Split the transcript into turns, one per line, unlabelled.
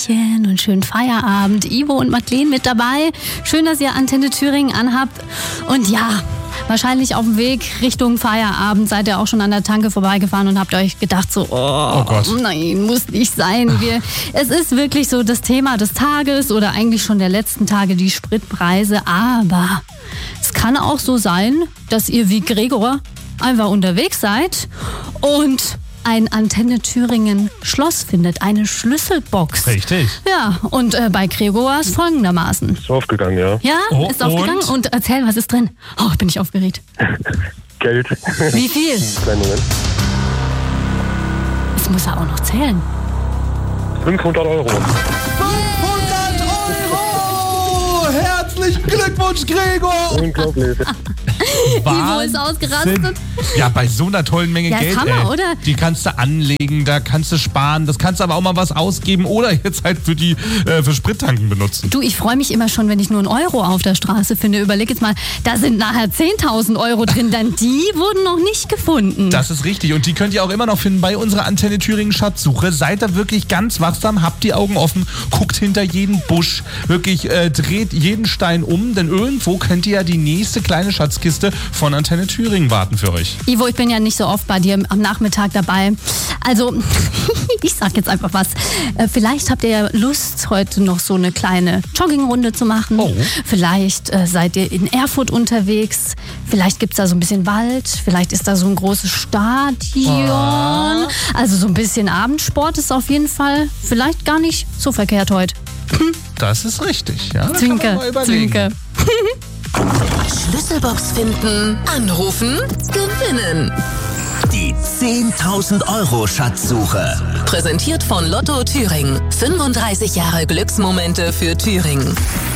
Hallöchen und schönen Feierabend. Ivo und Madeleine mit dabei. Schön, dass ihr Antenne Thüringen anhabt. Und ja, wahrscheinlich auf dem Weg Richtung Feierabend seid ihr auch schon an der Tanke vorbeigefahren und habt euch gedacht so, oh Gott, nein, muss nicht sein. Es ist wirklich so das Thema des Tages oder eigentlich schon der letzten Tage, die Spritpreise. Aber es kann auch so sein, dass ihr wie Gregor einfach unterwegs seid und ein Antenne Thüringen Schloss findet, eine Schlüsselbox.
Richtig.
Ja, und bei Gregor ist folgendermaßen.
Ist aufgegangen, ja.
Ja, ist aufgegangen. Und erzähl, was ist drin? Oh, bin ich aufgeregt.
Geld.
Wie viel?
Kleinen Moment.
Das muss er auch noch zählen.
500 Euro.
500 Euro! Herzlichen Glückwunsch, Gregor!
Unglaublich.
Ivo ist ausgerastet.
Ja, bei so einer tollen Menge Geld,
Hammer, oder?
Die kannst du anlegen, da kannst du sparen, das kannst du aber auch mal was ausgeben oder jetzt halt für Sprittanken benutzen.
Du, ich freue mich immer schon, wenn ich nur einen Euro auf der Straße finde. Überleg jetzt mal, da sind nachher 10.000 Euro drin, denn die wurden noch nicht gefunden.
Das ist richtig und die könnt ihr auch immer noch finden bei unserer Antenne Thüringen Schatzsuche. Seid da wirklich ganz wachsam, habt die Augen offen, guckt hinter jeden Busch, wirklich dreht jeden Stein um, denn irgendwo könnt ihr ja die nächste kleine Schatzkiste von Antenne Thüringen warten für euch.
Ivo, ich bin ja nicht so oft bei dir am Nachmittag dabei. Also, ich sag jetzt einfach was. Vielleicht habt ihr ja Lust, heute noch so eine kleine Joggingrunde zu machen.
Oh.
Vielleicht seid ihr in Erfurt unterwegs. Vielleicht gibt's da so ein bisschen Wald. Vielleicht ist da so ein großes Stadion.
Ah.
Also so ein bisschen Abendsport ist auf jeden Fall vielleicht gar nicht so verkehrt heute.
Das ist richtig, ja. Da
Zwinker,
kann man mal überlegen.
Zwinker.
Schlüsselbox finden, anrufen, gewinnen.
Die 10.000 Euro Schatzsuche.
Präsentiert von Lotto Thüringen. 35 Jahre Glücksmomente für Thüringen.